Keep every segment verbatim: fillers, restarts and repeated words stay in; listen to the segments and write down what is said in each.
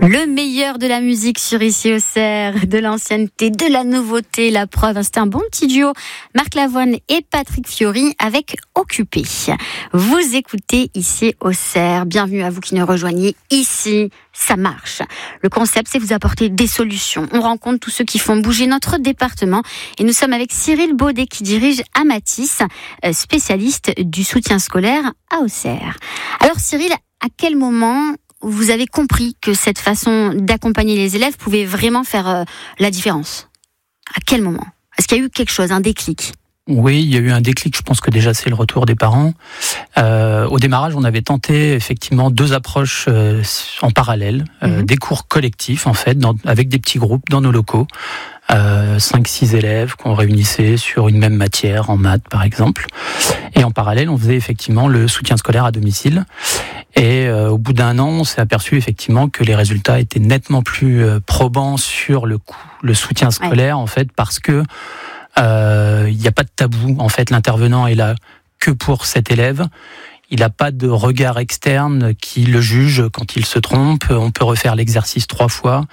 Le meilleur de la musique sur Ici Auxerre, de l'ancienneté, de la nouveauté, la preuve, c'était un bon petit duo, Marc Lavoine et Patrick Fiori avec Occupé. Vous écoutez Ici Auxerre, bienvenue à vous qui nous rejoignez ici, ça marche. Le concept, c'est vous apporter des solutions. On rencontre tous ceux qui font bouger notre département et nous sommes avec Cyril Baudet qui dirige Amatis, spécialiste du soutien scolaire à Auxerre. Alors Cyril, à quel moment vous avez compris que cette façon d'accompagner les élèves pouvait vraiment faire euh, la différence? À quel moment? Est-ce qu'il y a eu quelque chose, un déclic? Oui, il y a eu un déclic. Je pense que déjà c'est le retour des parents. Euh, au démarrage, on avait tenté effectivement deux approches euh, en parallèle, euh, mmh. des cours collectifs en fait, dans, avec des petits groupes dans nos locaux, euh, cinq six élèves qu'on réunissait sur une même matière, en maths par exemple. Et en parallèle, on faisait effectivement le soutien scolaire à domicile. Et euh, au bout d'un an, on s'est aperçu effectivement que les résultats étaient nettement plus euh, probants sur le coup, le soutien scolaire, ouais. en fait, parce que euh, il n'y a pas de tabou. En fait, l'intervenant est là que pour cet élève. Il n'a pas de regard externe qui le juge quand il se trompe. On peut refaire l'exercice trois fois.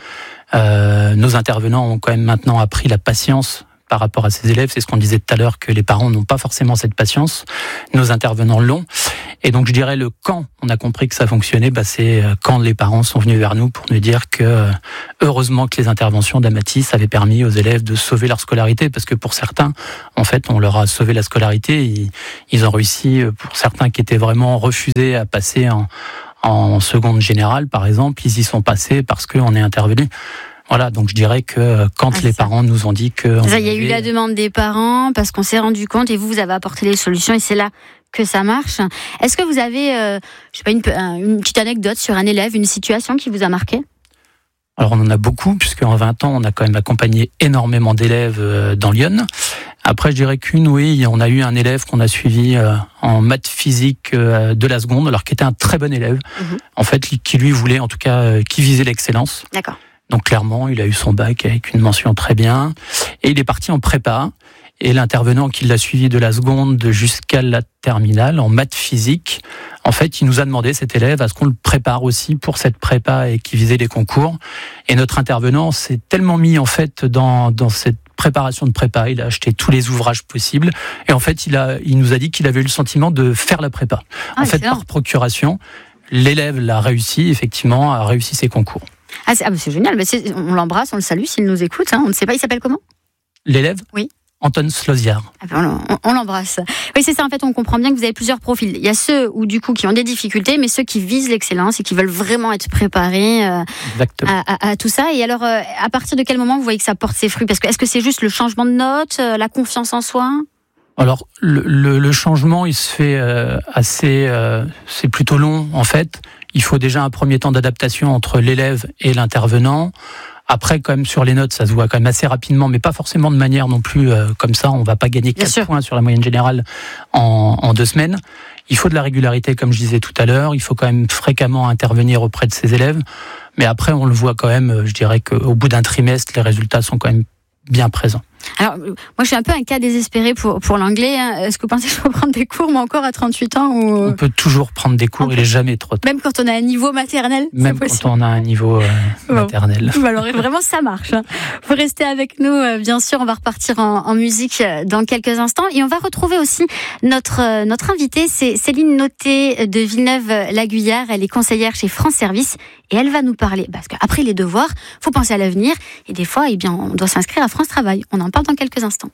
Euh, nos intervenants ont quand même maintenant appris la patience par rapport à ces élèves. C'est ce qu'on disait tout à l'heure, que les parents n'ont pas forcément cette patience. Nos intervenants l'ont. Et donc, je dirais, le quand on a compris que ça fonctionnait, bah, c'est quand les parents sont venus vers nous pour nous dire que, heureusement que les interventions d'Amatis avaient permis aux élèves de sauver leur scolarité, parce que pour certains, en fait, on leur a sauvé la scolarité. Ils, ils ont réussi, pour certains qui étaient vraiment refusés à passer en, en seconde générale, par exemple, ils y sont passés parce qu'on est intervenu. Voilà, donc je dirais que quand ah, les ça. parents nous ont dit que... Ça, il y a eu la demande des parents, parce qu'on s'est rendu compte, et vous, vous avez apporté les solutions, et c'est là que ça marche. Est-ce que vous avez, euh, je sais pas, une, une petite anecdote sur un élève, une situation qui vous a marqué? Alors on en a beaucoup, puisque en vingt ans, on a quand même accompagné énormément d'élèves dans Lyon. Après, je dirais qu'une, oui, on a eu un élève qu'on a suivi en maths physique de la seconde, alors qui était un très bon élève, mmh. en fait, qui lui voulait, en tout cas, qui visait l'excellence. D'accord. Donc clairement, il a eu son bac avec une mention très bien. Et il est parti en prépa. Et l'intervenant qui l'a suivi de la seconde jusqu'à la terminale, en maths physique, en fait, il nous a demandé, cet élève, à ce qu'on le prépare aussi pour cette prépa et qui visait les concours. Et notre intervenant s'est tellement mis, en fait, dans, dans cette préparation de prépa. Il a acheté tous les ouvrages possibles. Et en fait, il a, il nous a dit qu'il avait eu le sentiment de faire la prépa. Ah, en fait, par procuration, l'élève l'a réussi, effectivement, a réussi ses concours. Ah, c'est, ah, c'est génial, mais c'est, on l'embrasse, on le salue s'il nous écoute. Hein. On ne sait pas, il s'appelle comment? L'élève? Oui. Anton Sloziar. Ah ben on, on l'embrasse. Oui, c'est ça, en fait, on comprend bien que vous avez plusieurs profils. Il y a ceux où, du coup, qui ont des difficultés, mais ceux qui visent l'excellence et qui veulent vraiment être préparés euh, à, à, à tout ça. Et alors, euh, à partir de quel moment vous voyez que ça porte ses fruits? Parce que est-ce que c'est juste le changement de note, euh, la confiance en soi? Alors, le, le, le changement, il se fait euh, assez... Euh, c'est plutôt long, en fait. Il faut déjà un premier temps d'adaptation entre l'élève et l'intervenant. Après, quand même, sur les notes, ça se voit quand même assez rapidement, mais pas forcément de manière non plus euh, comme ça. On va pas gagner quatre points sur la moyenne générale en, en deux semaines. Il faut de la régularité, comme je disais tout à l'heure. Il faut quand même fréquemment intervenir auprès de ses élèves. Mais après, on le voit quand même, je dirais qu'au bout d'un trimestre, les résultats sont quand même bien présents. Alors, moi, je suis un peu un cas désespéré pour, pour l'anglais. Est-ce que vous pensez que je peux prendre des cours, moi, encore à trenthuit ans ou... On peut toujours prendre des cours, il n'est jamais trop tard. Même quand on a un niveau maternel? Même quand on a un niveau euh, bon. maternel. Bon, alors, vraiment, ça marche. Vous restez avec nous, bien sûr. On va repartir en, en musique dans quelques instants. Et on va retrouver aussi notre, notre invitée, c'est Céline Noté de Villeneuve-la-Guyard. Elle est conseillère chez France Service. Et elle va nous parler, parce qu'après les devoirs, il faut penser à l'avenir. Et des fois, eh bien, on doit s'inscrire à France Travail. On en parle dans quelques instants.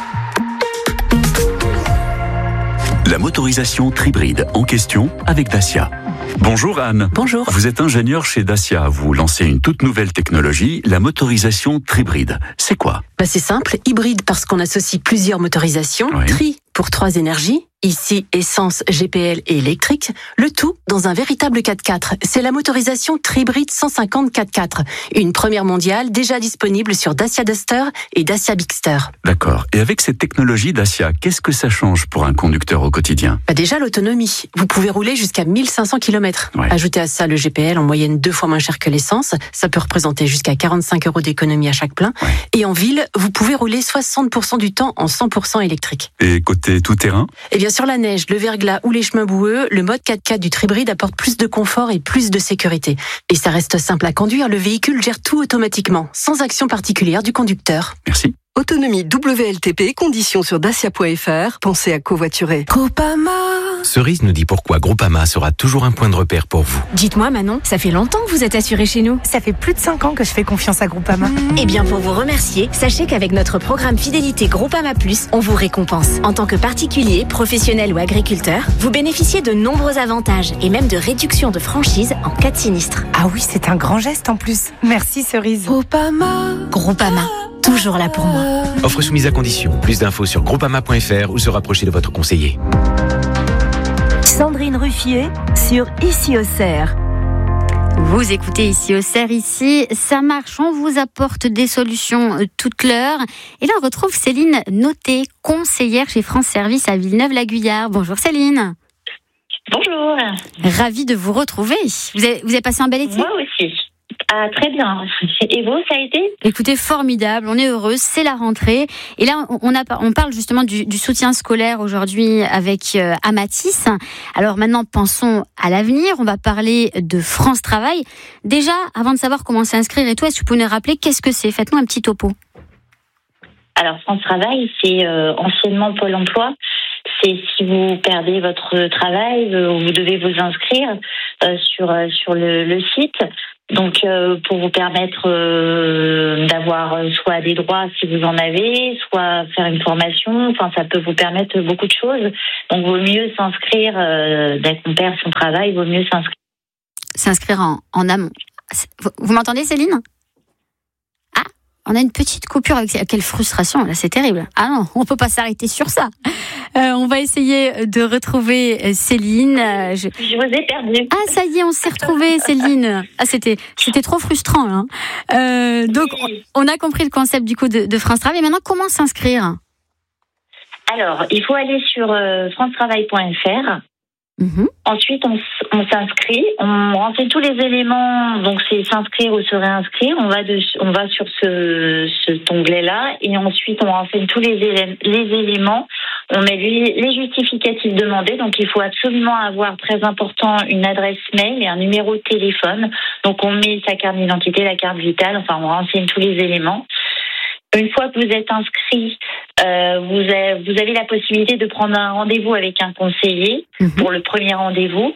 La motorisation Tribride en question avec Dacia. Bonjour Anne. Bonjour. Vous êtes ingénieure chez Dacia. Vous lancez une toute nouvelle technologie, la motorisation Tribride. C'est quoi? Bah c'est simple, hybride parce qu'on associe plusieurs motorisations, oui. Tri pour trois énergies, ici essence, G P L et électrique, le tout dans un véritable quatre-quatre. C'est la motorisation Tribride cent cinquante quatre-quatre, une première mondiale déjà disponible sur Dacia Duster et Dacia Bigster. D'accord. Et avec cette technologie Dacia, qu'est-ce que ça change pour un conducteur au quotidien? Bah déjà l'autonomie. Vous pouvez rouler jusqu'à mille cinq cents kilomètres. Ouais. Ajoutez à ça le G P L en moyenne deux fois moins cher que l'essence. Ça peut représenter jusqu'à quarante-cinq euros d'économie à chaque plein. Ouais. Et en ville, vous pouvez rouler soixante pour cent du temps en cent pour cent électrique. Et côté tout-terrain? Eh bien, sur la neige, le verglas ou les chemins boueux, le mode quatre-quatre du Tribrid apporte plus de confort et plus de sécurité. Et ça reste simple à conduire, le véhicule gère tout automatiquement, sans action particulière du conducteur. Merci. Autonomie W L T P, conditions sur dacia point f r. Pensez à covoiturer. Groupama. Cerise nous dit pourquoi Groupama sera toujours un point de repère pour vous. Dites-moi Manon, ça fait longtemps que vous êtes assuré chez nous. Ça fait plus de cinq ans que je fais confiance à Groupama. Mmh. Eh bien pour vous remercier, sachez qu'avec notre programme fidélité Groupama Plus, on vous récompense. En tant que particulier, professionnel ou agriculteur, vous bénéficiez de nombreux avantages et même de réductions de franchise en cas de sinistre. Ah oui, c'est un grand geste en plus. Merci Cerise. Groupama. Groupama. Toujours là pour moi. Offre soumise à condition. Plus d'infos sur groupama point f r ou se rapprocher de votre conseiller. Sandrine Ruffier sur Ici au Cerf. Vous écoutez Ici au Cerf, ici, ça marche, on vous apporte des solutions toute l'heure. Et là, on retrouve Céline Noté, conseillère chez France Service à Villeneuve-la-Guyard. Bonjour Céline. Bonjour. Ravie de vous retrouver. Vous avez, vous avez passé un bel été ? Moi aussi. Ah, très bien. Et vous, ça a été ? Écoutez, formidable, on est heureuse, c'est la rentrée. Et là, on, a, on parle justement du, du soutien scolaire aujourd'hui avec euh, Amatis. Alors maintenant, pensons à l'avenir. On va parler de France Travail. Déjà, avant de savoir comment s'inscrire et tout, est-ce que vous pouvez nous rappeler qu'est-ce que c'est ? Faites-nous un petit topo. Alors, France Travail, c'est euh, anciennement Pôle emploi. C'est si vous perdez votre travail, euh, vous devez vous inscrire euh, sur, euh, sur le, le site. Donc, euh, pour vous permettre euh, d'avoir soit des droits si vous en avez, soit faire une formation. Enfin, ça peut vous permettre beaucoup de choses. Donc, vaut mieux s'inscrire, euh, dès qu'on perd son travail, vaut mieux s'inscrire. S'inscrire en, en amont. Vous, vous m'entendez, Céline ? Ah, on a une petite coupure. Avec, quelle frustration, là, c'est terrible. Ah non, on peut pas s'arrêter sur ça. Euh, on va essayer de retrouver Céline. Je... je vous ai perdu. Ah, ça y est, on s'est retrouvés, Céline. Ah, c'était, c'était trop frustrant, là. Euh, donc, oui. on, on a compris le concept du coup de, de France Travail. Et maintenant, comment s'inscrire ? Alors, il faut aller sur euh, france travail point f r. Mmh. Ensuite, on, on s'inscrit, on renseigne tous les éléments. Donc, c'est s'inscrire ou se réinscrire. On va, de, on va sur ce, cet onglet-là et ensuite, on renseigne tous les, élé- les éléments. On met les, les justificatifs demandés. Donc, il faut absolument avoir, très important, une adresse mail et un numéro de téléphone. Donc, on met sa carte d'identité, la carte vitale. Enfin, on renseigne tous les éléments. Une fois que vous êtes inscrit, euh, vous, avez, vous avez la possibilité de prendre un rendez-vous avec un conseiller mmh. pour le premier rendez-vous.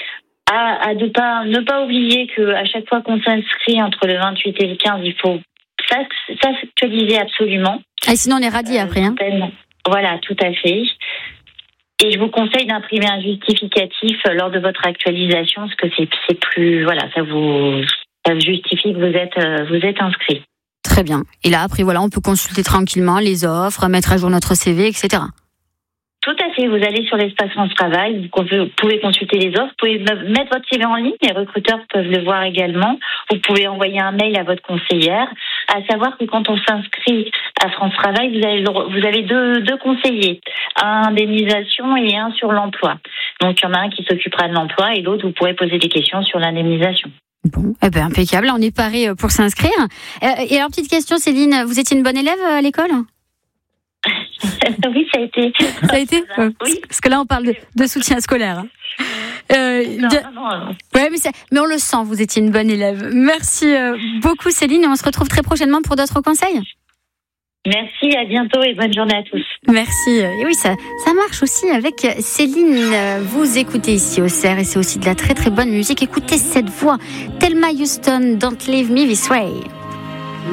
À, à de pas, ne pas oublier qu'à chaque fois qu'on s'inscrit entre le vingt-huit et le quinze, il faut s'actualiser absolument. Et sinon, on est radis euh, après. Hein. Voilà, tout à fait. Et je vous conseille d'imprimer un justificatif lors de votre actualisation, parce que c'est, c'est plus, voilà, ça vous, ça justifie que vous êtes, euh, vous êtes inscrit. Très bien. Et là, après, voilà, on peut consulter tranquillement les offres, mettre à jour notre C V, et cetera. Tout à fait. Vous allez sur l'espace France Travail, vous pouvez consulter les offres, vous pouvez mettre votre C V en ligne, les recruteurs peuvent le voir également. Vous pouvez envoyer un mail à votre conseillère. À savoir que quand on s'inscrit à France Travail, vous avez, vous avez deux, deux conseillers, un indemnisation et un sur l'emploi. Donc, il y en a un qui s'occupera de l'emploi et l'autre, vous pourrez poser des questions sur l'indemnisation. Bon, eh ben, impeccable. On est paré pour s'inscrire. Et alors, petite question, Céline, vous étiez une bonne élève à l'école ? Oui, ça a été. Ça a été ? Oui. Parce que là, on parle de, de soutien scolaire. Euh, non, bien... non, non. Ouais, mais, mais on le sent, vous étiez une bonne élève. Merci beaucoup, Céline, et on se retrouve très prochainement pour d'autres conseils. Merci, à bientôt et bonne journée à tous. Merci. Et oui, ça, ça marche aussi avec Céline. Vous écoutez Ici au Cerf et c'est aussi de la très très bonne musique. Écoutez cette voix. Thelma Houston, Don't Leave Me This Way.